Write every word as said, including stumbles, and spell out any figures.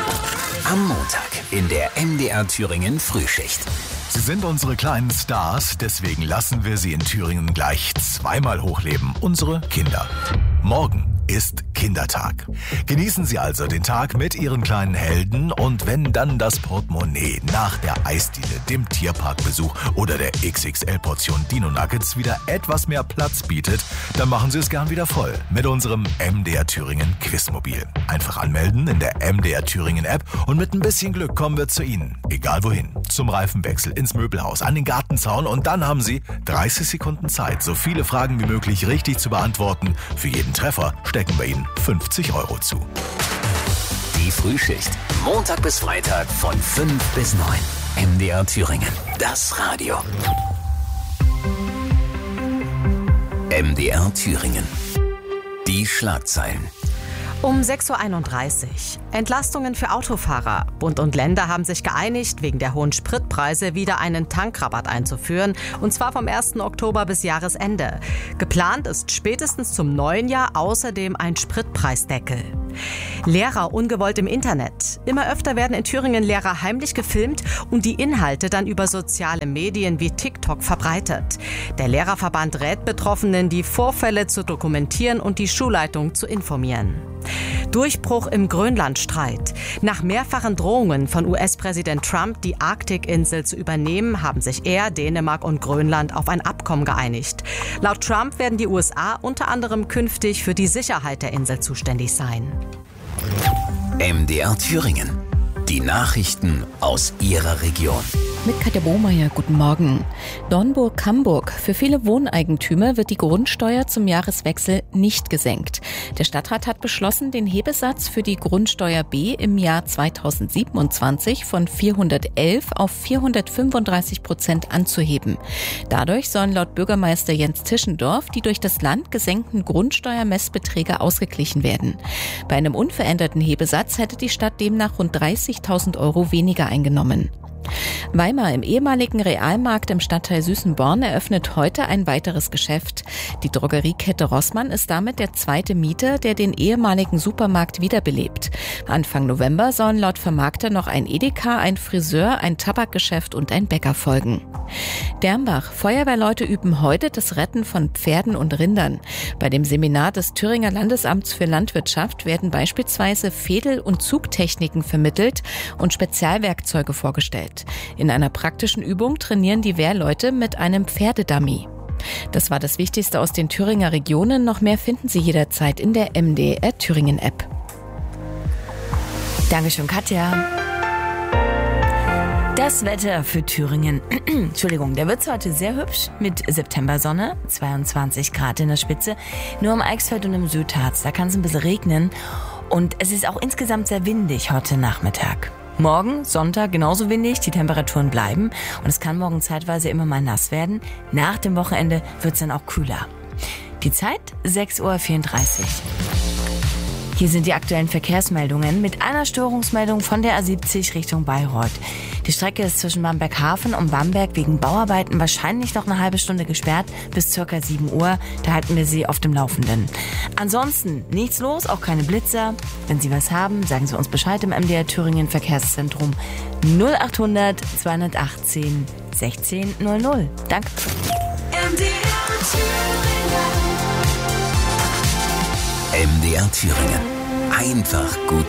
Am Montag in der M D R Thüringen Frühschicht. Sie sind unsere kleinen Stars, deswegen lassen wir sie in Thüringen gleich zweimal hochleben. Unsere Kinder. Morgen ist Kindertag. Genießen Sie also den Tag mit Ihren kleinen Helden und wenn dann das Portemonnaie nach der Eisdiele, dem Tierparkbesuch oder der X X L-Portion Dino Nuggets wieder etwas mehr Platz bietet, dann machen Sie es gern wieder voll mit unserem M D R Thüringen Quizmobil. Einfach anmelden in der M D R Thüringen App und mit ein bisschen Glück kommen wir zu Ihnen. Egal wohin. Zum Reifenwechsel, ins Möbelhaus, an den Gartenzaun und dann haben Sie dreißig Sekunden Zeit, so viele Fragen wie möglich richtig zu beantworten. Für jeden Treffer stecken wir Ihnen fünfzig Euro zu. Die Frühschicht. Montag bis Freitag von fünf bis neun. M D R Thüringen. Das Radio. M D R Thüringen. Die Schlagzeilen. Um sechs Uhr einunddreißig. Entlastungen für Autofahrer. Bund und Länder haben sich geeinigt, wegen der hohen Spritpreise wieder einen Tankrabatt einzuführen. Und zwar vom ersten Oktober bis Jahresende. Geplant ist spätestens zum neuen Jahr außerdem ein Spritpreisdeckel. Lehrer ungewollt im Internet. Immer öfter werden in Thüringen Lehrer heimlich gefilmt und die Inhalte dann über soziale Medien wie TikTok verbreitet. Der Lehrerverband rät Betroffenen, die Vorfälle zu dokumentieren und die Schulleitung zu informieren. Durchbruch im Grönlandstreit. Nach mehrfachen Drohungen von U S-Präsident Trump, die Arktikinsel zu übernehmen, haben sich er, Dänemark und Grönland auf ein Abkommen geeinigt. Laut Trump werden die U S A unter anderem künftig für die Sicherheit der Insel zuständig sein. M D R Thüringen. Die Nachrichten aus Ihrer Region. Mit Katja Bohmeier, guten Morgen. Dornburg-Camburg. Für viele Wohneigentümer wird die Grundsteuer zum Jahreswechsel nicht gesenkt. Der Stadtrat hat beschlossen, den Hebesatz für die Grundsteuer B im Jahr zweitausendsiebenundzwanzig von vierhundertelf auf vierhundertfünfunddreißig Prozent anzuheben. Dadurch sollen laut Bürgermeister Jens Tischendorf die durch das Land gesenkten Grundsteuermessbeträge ausgeglichen werden. Bei einem unveränderten Hebesatz hätte die Stadt demnach rund dreißigtausend Euro weniger eingenommen. Weimar im ehemaligen Realmarkt im Stadtteil Süßenborn eröffnet heute ein weiteres Geschäft. Die Drogeriekette Rossmann ist damit der zweite Mieter, der den ehemaligen Supermarkt wiederbelebt. Anfang November sollen laut Vermarkter noch ein Edeka, ein Friseur, ein Tabakgeschäft und ein Bäcker folgen. Dernbach. Feuerwehrleute üben heute das Retten von Pferden und Rindern. Bei dem Seminar des Thüringer Landesamts für Landwirtschaft werden beispielsweise Fädel- und Zugtechniken vermittelt und Spezialwerkzeuge vorgestellt. In einer praktischen Übung trainieren die Wehrleute mit einem Pferdedummy. Das war das Wichtigste aus den Thüringer Regionen. Noch mehr finden Sie jederzeit in der M D R Thüringen App. Dankeschön, Katja. Das Wetter für Thüringen. Entschuldigung, der wird's heute sehr hübsch mit Septembersonne, zweiundzwanzig Grad in der Spitze. Nur im Eichsfeld und im Südharz, da kann es ein bisschen regnen. Und es ist auch insgesamt sehr windig heute Nachmittag. Morgen, Sonntag, genauso windig, die Temperaturen bleiben und es kann morgen zeitweise immer mal nass werden. Nach dem Wochenende wird es dann auch kühler. Die Zeit sechs Uhr vierunddreißig. Hier sind die aktuellen Verkehrsmeldungen mit einer Störungsmeldung von der A siebzig Richtung Bayreuth. Die Strecke ist zwischen Bamberg-Hafen und Bamberg wegen Bauarbeiten wahrscheinlich noch eine halbe Stunde gesperrt bis circa sieben Uhr. Da halten wir Sie auf dem Laufenden. Ansonsten nichts los, auch keine Blitzer. Wenn Sie was haben, sagen Sie uns Bescheid im M D R Thüringen Verkehrszentrum null achthundert zweihundertachtzehn sechzehn null null. Danke. M D R Thüringen. M D R Thüringen. Einfach gut